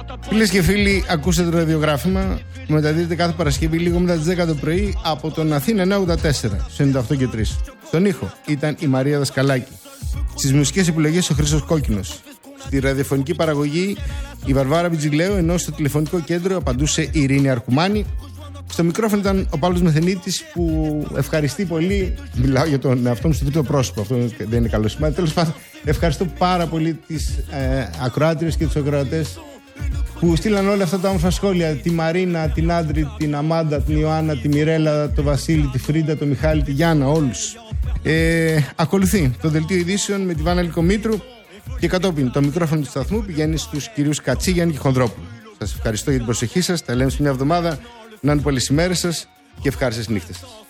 Φίλες και φίλοι, ακούσατε το ραδιογράφημα που μεταδίδεται κάθε Παρασκευή λίγο μετά τις 10 το πρωί από τον Αθήνα 984, στους 98 και 3. Στον ήχο ήταν η Μαρία Δασκαλάκη. Στις μουσικές επιλογές ο Χρήστος Κόκκινος. Στη ραδιοφωνική παραγωγή η Βαρβάρα Βιτζιλέου, ενώ στο τηλεφωνικό κέντρο απαντούσε η Ειρήνη Αρκουμάνη. Στο μικρόφωνο ήταν ο Παύλος Μεθενίτης, που ευχαριστεί πολύ. Μιλάω για τον εαυτό μου στο τρίτο πρόσωπο, αυτό δεν είναι καλό σημάδι. Τέλος πάντων, ευχαριστώ πάρα πολύ τις ακροάτριες και τους ακροατές που στείλαν όλα αυτά τα όμορφα σχόλια. Τη Μαρίνα, την Άντρη, την Αμάντα, την Ιωάννα, τη Μιρέλα, τον Βασίλη, τη Φρίντα, τον Μιχάλη, τη Γιάννα, όλους. Ακολουθεί το δελτίο ειδήσεων με τη Βάνα Λυκομήτρου και κατόπιν το μικρόφωνο του σταθμού πηγαίνει στους κυρίους Κατσίγιαν και Χονδρόπουλου. Σας ευχαριστώ για την προσοχή σας. Τα λέμε σε μια εβδομάδα. Να είναι πολλές ημέρες σας και ευχάριστες νύχτες σας.